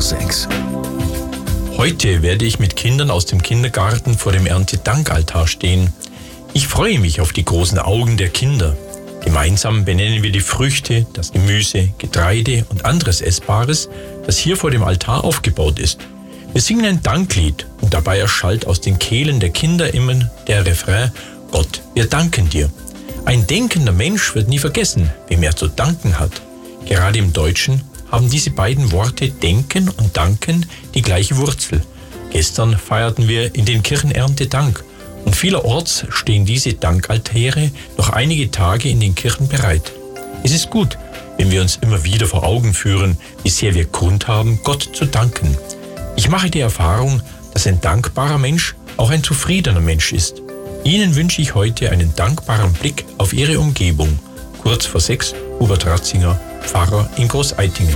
6. Heute werde ich mit Kindern aus dem Kindergarten vor dem Erntedankaltar stehen. Ich freue mich auf die großen Augen der Kinder. Gemeinsam benennen wir die Früchte, das Gemüse, Getreide und anderes Essbares, das hier vor dem Altar aufgebaut ist. Wir singen ein Danklied und dabei erschallt aus den Kehlen der Kinder immer der Refrain: Gott, wir danken dir. Ein denkender Mensch wird nie vergessen, wem er zu danken hat. Gerade im Deutschen haben diese beiden Worte denken und danken die gleiche Wurzel. Gestern feierten wir in den Kirchen Erntedank und vielerorts stehen diese Dankaltäre noch einige Tage in den Kirchen bereit. Es ist gut, wenn wir uns immer wieder vor Augen führen, wie sehr wir Grund haben, Gott zu danken. Ich mache die Erfahrung, dass ein dankbarer Mensch auch ein zufriedener Mensch ist. Ihnen wünsche ich heute einen dankbaren Blick auf Ihre Umgebung. Kurz vor 6, Hubert Ratzinger, Pfarrer in Großeitingen.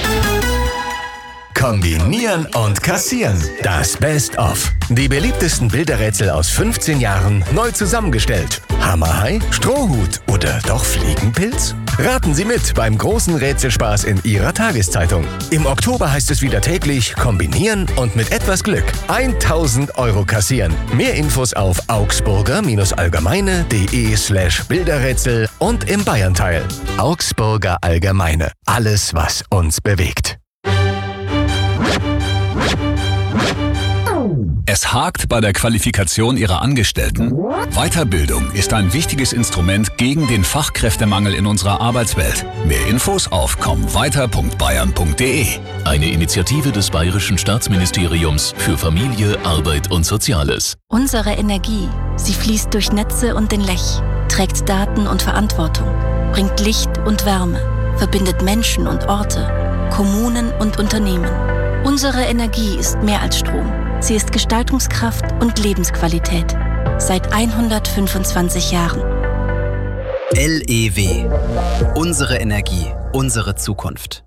Kombinieren und kassieren. Das Best-of. Die beliebtesten Bilderrätsel aus 15 Jahren neu zusammengestellt. Hammerhai, Strohhut oder doch Fliegenpilz? Raten Sie mit beim großen Rätselspaß in Ihrer Tageszeitung. Im Oktober heißt es wieder täglich kombinieren und mit etwas Glück 1.000 € kassieren. Mehr Infos auf augsburger-allgemeine.de/Bilderrätsel und im Bayernteil. Augsburger Allgemeine. Alles, was uns bewegt. Es hakt bei der Qualifikation Ihrer Angestellten? Weiterbildung ist ein wichtiges Instrument gegen den Fachkräftemangel in unserer Arbeitswelt. Mehr Infos auf kommweiter.bayern.de. Eine Initiative des Bayerischen Staatsministeriums für Familie, Arbeit und Soziales. Unsere Energie, sie fließt durch Netze und den Lech, trägt Daten und Verantwortung, bringt Licht und Wärme, verbindet Menschen und Orte, Kommunen und Unternehmen. Unsere Energie ist mehr als Strom. Sie ist Gestaltungskraft und Lebensqualität. Seit 125 Jahren. LEW. Unsere Energie, unsere Zukunft.